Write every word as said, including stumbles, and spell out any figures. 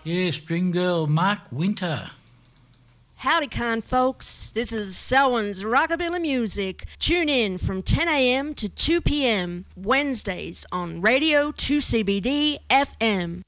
Yeah, String Girl Mark Winter. Howdy, kind folks. This is Selwyn's Rockabilly Music. Tune in from ten a.m. to two p.m. Wednesdays on Radio two C B D F M.